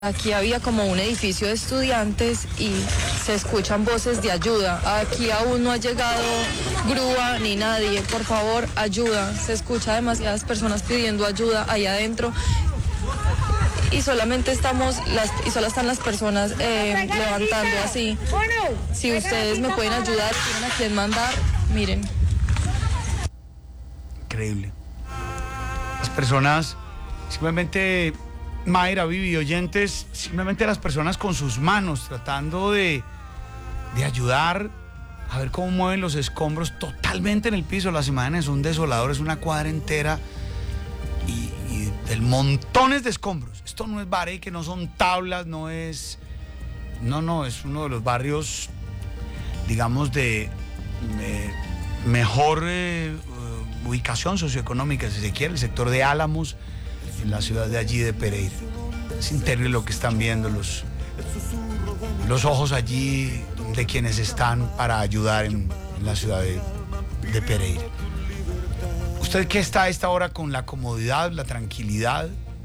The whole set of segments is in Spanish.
Aquí había como un edificio de estudiantes y se escuchan voces de ayuda. Aquí aún no ha llegado grúa ni nadie. Por favor, ayuda. Se escucha demasiadas personas pidiendo ayuda ahí adentro. Y solamente solo están las personas levantando así. Si ustedes me pueden ayudar, tienen a quién mandar, miren. Increíble. Las personas simplemente... Mayra, Vivi, oyentes, simplemente las personas con sus manos tratando de ayudar a ver cómo mueven los escombros totalmente en el piso. Las imágenes son desoladoras, una cuadra entera y del montones de escombros. Esto no es Barey, que no son tablas, es uno de los barrios, digamos, de mejor ubicación socioeconómica, si se quiere, el sector de Álamos, en la ciudad de allí de Pereira. Es increíble lo que están viendo los ojos allí de quienes están para ayudar en la ciudad de Pereira. ¿Usted qué está a esta hora con la comodidad, la tranquilidad?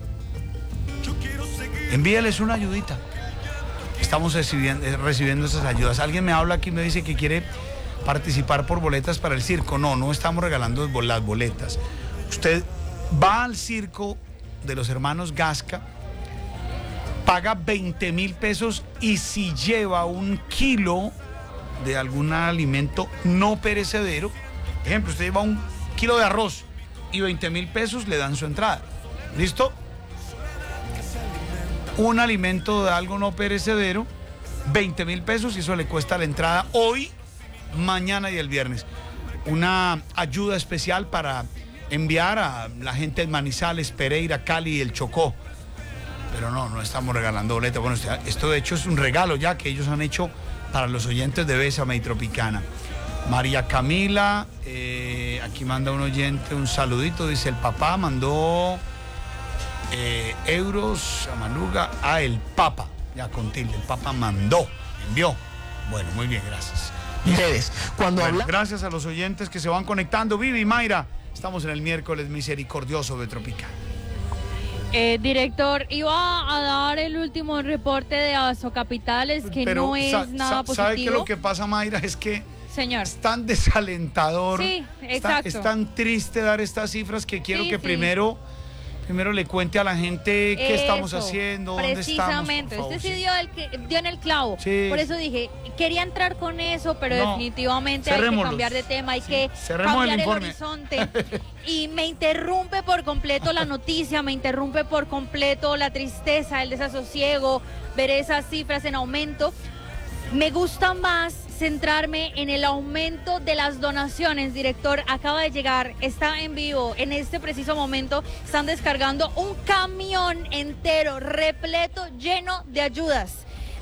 Envíales una ayudita. Estamos recibiendo esas ayudas. Alguien me habla aquí y me dice que quiere participar por boletas para el circo. No estamos regalando las boletas. Usted va al circo de los hermanos Gasca, paga 20.000 pesos y si lleva 1 kilo de algún alimento no perecedero, por ejemplo, usted lleva 1 kilo de arroz y 20.000 pesos, le dan su entrada. ¿Listo? Un alimento de algo no perecedero, 20.000 pesos, y eso le cuesta la entrada hoy, mañana y el viernes. Una ayuda especial para enviar a la gente de Manizales, Pereira, Cali y el Chocó. Pero no estamos regalando boletas. Bueno, esto de hecho es un regalo ya que ellos han hecho para los oyentes de Bésame y Tropicana. María Camila, aquí manda un oyente un saludito, dice: el papá mandó euros a Maluga, el Papa, ya con tilde, el Papa envió. Bueno, muy bien, gracias. Ustedes, gracias a los oyentes que se van conectando. Vivi, Mayra, estamos en el miércoles misericordioso de Tropical. Director, iba a dar el último reporte de Azocapitales, que pero no es nada positivo. ¿Sabe qué lo que pasa, Mayra? Es que señor, es tan desalentador, sí, exacto. Es tan triste dar estas cifras que quiero que primero le cuente a la gente qué estamos haciendo, dónde estamos. Precisamente, usted sí dio en el clavo. Sí. Por eso dije, quería entrar con eso, pero definitivamente hay que cambiar de tema, hay que cambiar el horizonte. Y me interrumpe por completo la noticia, me interrumpe por completo la tristeza, el desasosiego, ver esas cifras en aumento. Me gusta más centrarme en el aumento de las donaciones. Director, acaba de llegar, está en vivo, en este preciso momento están descargando un camión entero, repleto, lleno de ayudas,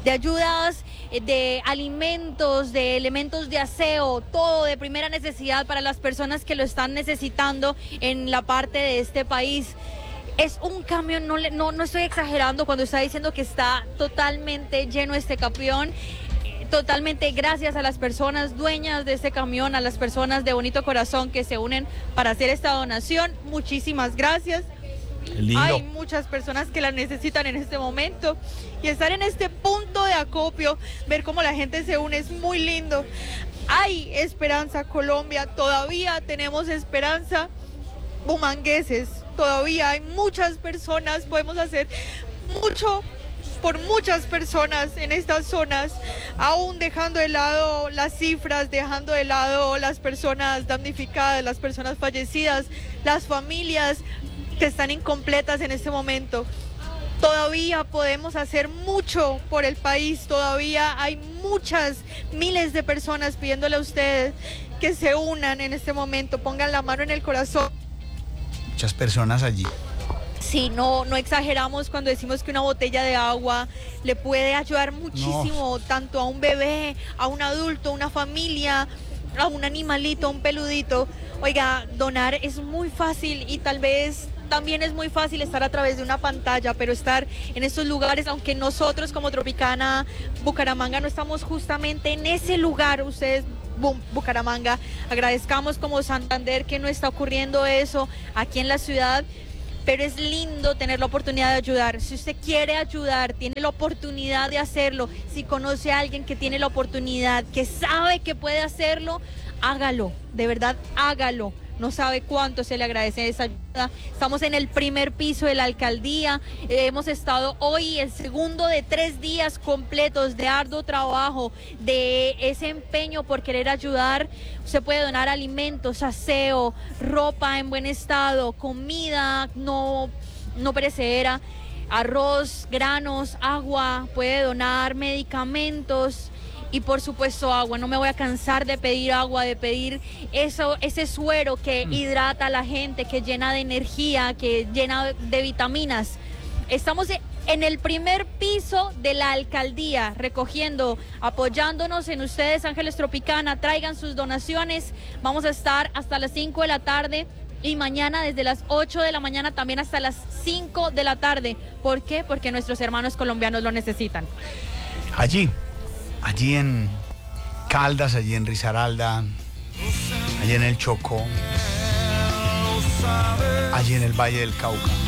de alimentos, de elementos de aseo, todo de primera necesidad para las personas que lo están necesitando en la parte de este país. Es un camión, no estoy exagerando cuando está diciendo que está totalmente lleno este camión. Totalmente gracias a las personas dueñas de este camión, a las personas de bonito corazón que se unen para hacer esta donación. Muchísimas gracias. Hay muchas personas que la necesitan en este momento y estar en este punto de acopio, ver cómo la gente se une es muy lindo. Hay esperanza, Colombia, todavía tenemos esperanza. Bumangueses, todavía hay muchas personas, podemos hacer mucho por muchas personas en estas zonas, aún dejando de lado las cifras, dejando de lado las personas damnificadas, las personas fallecidas, las familias que están incompletas en este momento. Todavía podemos hacer mucho por el país, todavía hay miles de personas pidiéndole a ustedes que se unan en este momento, pongan la mano en el corazón. Muchas personas allí. Sí, no exageramos cuando decimos que una botella de agua le puede ayudar muchísimo, tanto a un bebé, a un adulto, a una familia, a un animalito, a un peludito. Oiga, donar es muy fácil y tal vez también es muy fácil estar a través de una pantalla, pero estar en estos lugares, aunque nosotros como Tropicana Bucaramanga no estamos justamente en ese lugar, ustedes Bucaramanga, agradezcamos como Santander que no está ocurriendo eso aquí en la ciudad. pero es lindo tener la oportunidad de ayudar. Si usted quiere ayudar, tiene la oportunidad de hacerlo. Si conoce a alguien que tiene la oportunidad, que sabe que puede hacerlo, hágalo, de verdad hágalo. No sabe cuánto se le agradece esa ayuda. Estamos en el primer piso de la alcaldía. Hemos estado hoy el segundo de 3 días completos de arduo trabajo, de ese empeño por querer ayudar. Usted puede donar alimentos, aseo, ropa en buen estado, comida no perecedera, arroz, granos, agua. Puede donar medicamentos. Y por supuesto agua, no me voy a cansar de pedir agua, de pedir ese suero que hidrata a la gente, que llena de energía, que llena de vitaminas. Estamos en el primer piso de la alcaldía, recogiendo, apoyándonos en ustedes, Ángeles Tropicana. Traigan sus donaciones, vamos a estar hasta las 5 de la tarde y mañana desde las 8 de la mañana también hasta las 5 de la tarde. ¿Por qué? Porque nuestros hermanos colombianos lo necesitan. Allí en Caldas, allí en Risaralda, allí en el Chocó, allí en el Valle del Cauca.